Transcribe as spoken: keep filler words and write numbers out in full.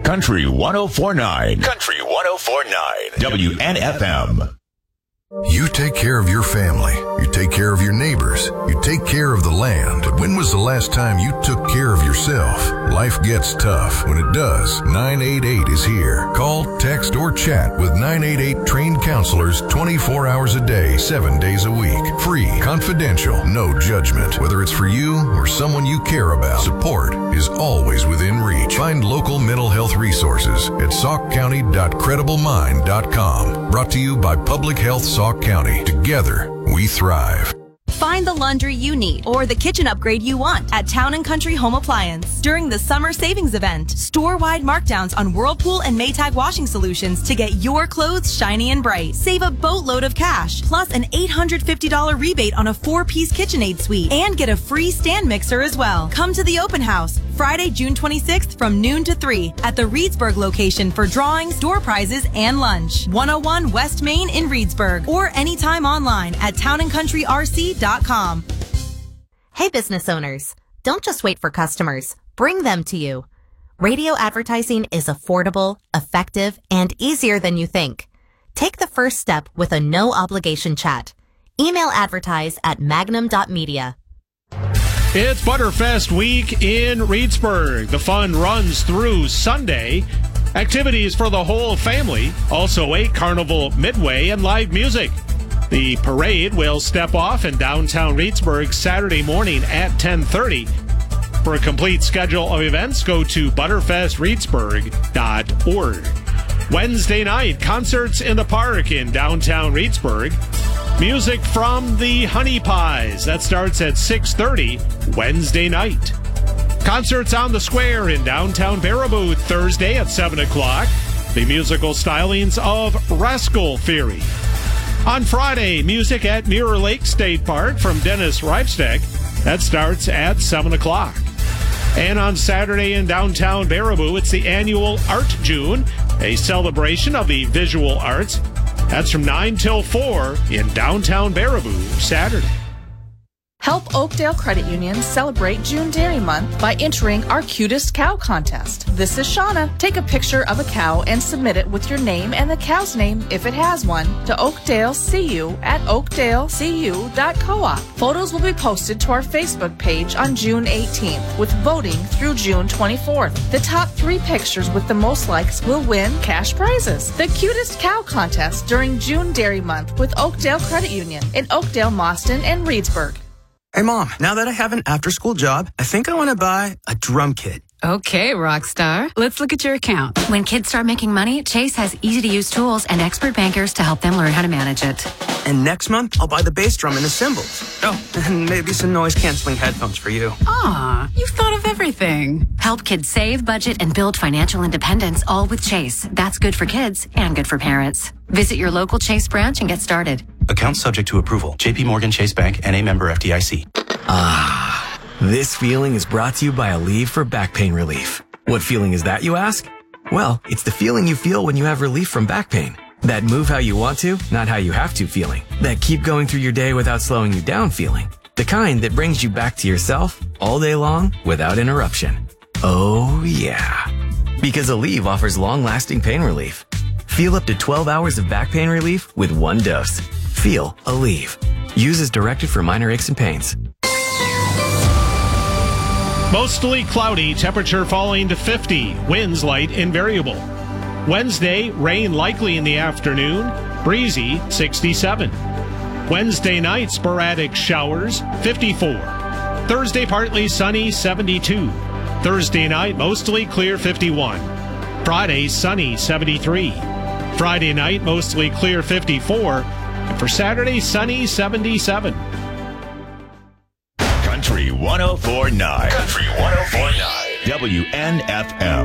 Country one oh four point nine. Country one oh four point nine. W N F M. You take care of your family. You take care of your neighbors. You take care of the land. But when was the last time you took care of yourself? Life gets tough. When it does, nine eight eight is here. Call, text, or chat with nine eight eight trained counselors twenty-four hours a day, seven days a week. Free, confidential, no judgment. Whether it's for you or someone you care about, support is always within reach. Find local mental health resources at sauk county dot credible mind dot com. Brought to you by Public Health Sauk County. Together, we thrive. Find the laundry you need or the kitchen upgrade you want at Town and Country Home Appliance. During the summer savings event, store-wide markdowns on Whirlpool and Maytag washing solutions to get your clothes shiny and bright. Save a boatload of cash, plus an eight hundred fifty dollars rebate on a four-piece KitchenAid suite, and get a free stand mixer as well. Come to the open house Friday, June twenty-sixth from noon to three at the Reedsburg location for drawings, door prizes, and lunch. one oh one West Main in Reedsburg, or anytime online at town and country r c dot com. Hey, business owners, don't just wait for customers. Bring them to you. Radio advertising is affordable, effective, and easier than you think. Take the first step with a no-obligation chat. Email advertise at magnum dot media. It's Butterfest week in Reedsburg. The fun runs through Sunday. Activities for the whole family. Also a carnival midway and live music. The parade will step off in downtown Reedsburg Saturday morning at ten thirty. For a complete schedule of events, go to butterfest reedsburg dot org. Wednesday night, concerts in the park in downtown Reedsburg. Music from the Honey Pies. That starts at six thirty Wednesday night. Concerts on the square in downtown Baraboo Thursday at seven o'clock. The musical stylings of Rascal Theory. On Friday, music at Mirror Lake State Park from Dennis Reifsteck. That starts at seven o'clock. And on Saturday in downtown Baraboo, it's the annual Art June, a celebration of the visual arts. That's from nine till four in downtown Baraboo Saturday. Help Oakdale Credit Union celebrate June Dairy Month by entering our Cutest Cow contest. This is Shauna. Take a picture of a cow and submit it with your name and the cow's name, if it has one, to Oakdale C U at oakdale c u dot coop. Photos will be posted to our Facebook page on June eighteenth, with voting through June twenty-fourth. The top three pictures with the most likes will win cash prizes. The Cutest Cow contest during June Dairy Month with Oakdale Credit Union in Oakdale, Mauston, and Reedsburg. Hey, Mom, now that I have an after-school job, I think I want to buy a drum kit. Okay, Rockstar. Let's look at your account. When kids start making money, Chase has easy-to-use tools and expert bankers to help them learn how to manage it. And next month, I'll buy the bass drum and the cymbals. Oh, and maybe some noise-canceling headphones for you. Aw, you've thought of everything. Help kids save, budget, and build financial independence, all with Chase. That's good for kids and good for parents. Visit your local Chase branch and get started. Account subject to approval. J P Morgan Chase Bank, N A member F D I C. Ah, this feeling is brought to you by Aleve for back pain relief. What feeling is that, you ask? Well, it's the feeling you feel when you have relief from back pain. That move how you want to, not how you have to feeling. That keep going through your day without slowing you down feeling. The kind that brings you back to yourself all day long without interruption. Oh yeah. Because Aleve offers long-lasting pain relief. Feel up to twelve hours of back pain relief with one dose. Feel Aleve. Use as directed for minor aches and pains. Mostly cloudy, temperature falling to fifty, winds light and variable. Wednesday, rain likely in the afternoon, breezy, sixty-seven. Wednesday night, sporadic showers, fifty-four. Thursday, partly sunny, seventy-two. Thursday night, mostly clear, fifty-one. Friday, sunny, seventy-three. Friday night, mostly clear, fifty-four. And for Saturday, sunny, seventy-seven. Country one oh four point nine. Country one oh four point nine. W N F M.